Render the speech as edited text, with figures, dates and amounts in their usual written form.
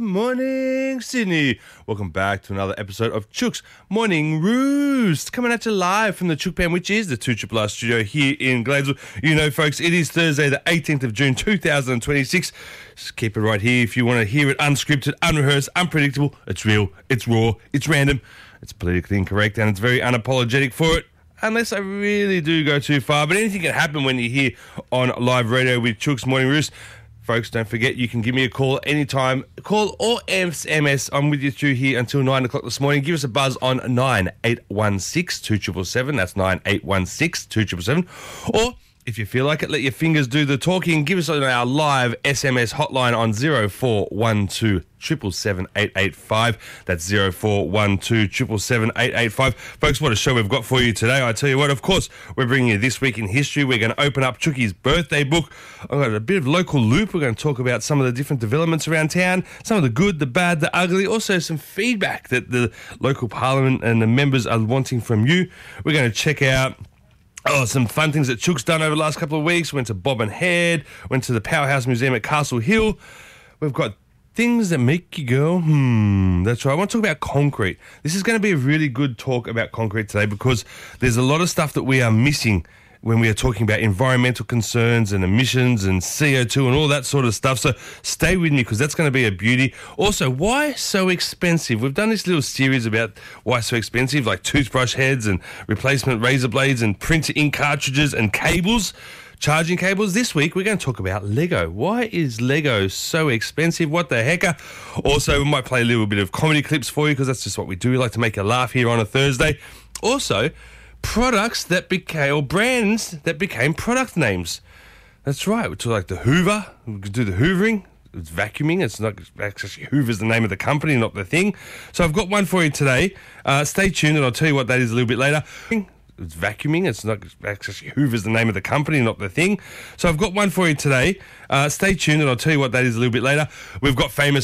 morning, Sydney. Welcome back to another episode of Chook's Morning Roost. Coming at you live from the Chook Pen, which is the 2RR studio here in Gladesville. You know, folks, it is Thursday, the 18th of June, 2026. Just keep it right here if you want to hear it unscripted, unrehearsed, unpredictable. It's real, it's raw, it's random, it's politically incorrect, and it's very unapologetic for it. Unless I really do go too far. But anything can happen when you're here on live radio with Chook's Morning Roost. Folks, don't forget, you can give me a call anytime. Call or SMS. I'm with you through here until 9 o'clock this morning. Give us a buzz on 9816-2777. That's 9816-2777. Or, if you feel like it, let your fingers do the talking. Give us our live SMS hotline on 0412 777 885. That's 0412 777 885. Folks, what a show we've got for you today. I tell you what, of course, we're bringing you This Week in History. We're going to open up Chooky's birthday book. I've got a bit of local loop. We're going to talk about some of the different developments around town, some of the good, the bad, the ugly, also some feedback that the local parliament and the members are wanting from you. We're going to check out some fun things that Chook's done over the last couple of weeks. Went to Bob and Head, went to the Powerhouse Museum at Castle Hill. We've got things that make you go, That's right. I want to talk about concrete. This is going to be a really good talk about concrete today because there's a lot of stuff that we are missing when we are talking about environmental concerns and emissions and CO2 and all that sort of stuff. So stay with me because that's going to be a beauty. Also, why so expensive? We've done this little series about why so expensive, like toothbrush heads and replacement razor blades and printer ink cartridges and cables, charging cables. This week, we're going to talk about Lego. Why is Lego so expensive? What the heck? Also, we might play a little bit of comedy clips for you because that's just what we do. We like to make you laugh here on a Thursday. Also, products that became, or brands that became product names. That's right. We talk like the Hoover. We could do the hoovering. It's vacuuming. It's not actually Hoover's the name of the company, not the thing. So I've got one for you today. Stay tuned and I'll tell you what that is a little bit later. It's vacuuming. It's not actually Hoover's the name of the company, not the thing. So I've got one for you today. Stay tuned and I'll tell you what that is a little bit later. We've got famous